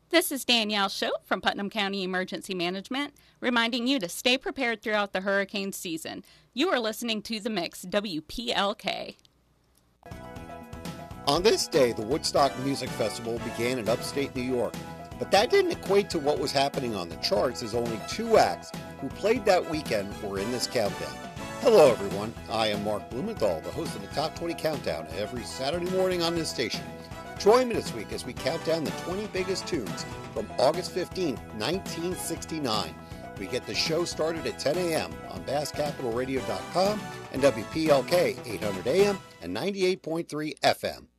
This is Danielle Shope from Putnam County Emergency Management, reminding you to stay prepared throughout the hurricane season. You are listening to The Mix, WPLK. On this day, the Woodstock Music Festival began in upstate New York, but that didn't equate to what was happening on the charts, as only two acts who played that weekend were in this countdown. Hello everyone, I am Mark Blumenthal, the host of the Top 20 Countdown every Saturday morning on this station. Join me this week as we count down the 20 biggest tunes from August 15, 1969. We get the show started at 10 a.m. on BassCapitalRadio.com and WPLK 800 AM and 98.3 FM.